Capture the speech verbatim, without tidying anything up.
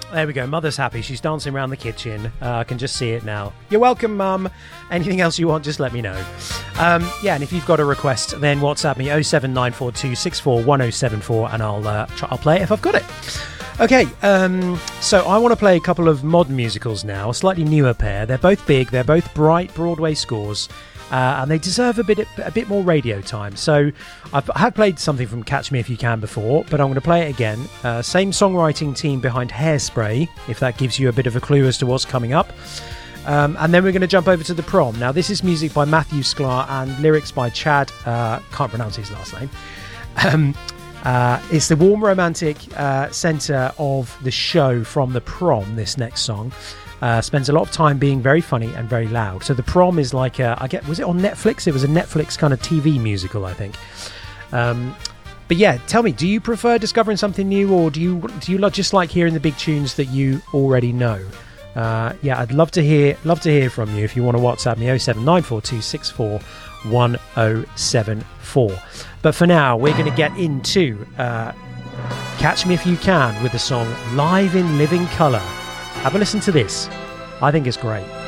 There we go. Mother's happy. She's dancing around the kitchen. Uh, I can just see it now. You're welcome, Mum. Anything else you want, just let me know. Um, yeah, and if you've got a request, then WhatsApp me oh seven nine four two six four one oh seven four and I'll uh, try, I'll play it if I've got it. Okay, um, so I want to play a couple of modern musicals now, a slightly newer pair. They're both big. They're both bright Broadway scores. Uh, and they deserve a bit a bit more radio time. So I've, I have played something from Catch Me If You Can before, but I'm going to play it again. Uh, same songwriting team behind Hairspray, if that gives you a bit of a clue as to what's coming up. Um, and then we're going to jump over to The Prom. Now, this is music by Matthew Sklar and lyrics by Chad, uh, can't pronounce his last name. Um, uh, it's the warm romantic uh, centre of the show from The Prom, this next song. Uh, spends a lot of time being very funny and very loud. So The Prom is like a, I get, was it on Netflix? It was a Netflix kind of T V musical, I think. Um, but yeah, tell me, do you prefer discovering something new, or do you do you just like hearing the big tunes that you already know? Uh, yeah, I'd love to hear love to hear from you. If you want to WhatsApp me, oh seven nine four two six four one oh seven four. But for now, we're going to get into uh, Catch Me If You Can with the song Live in Living Colour. Have a listen to this. I think it's great.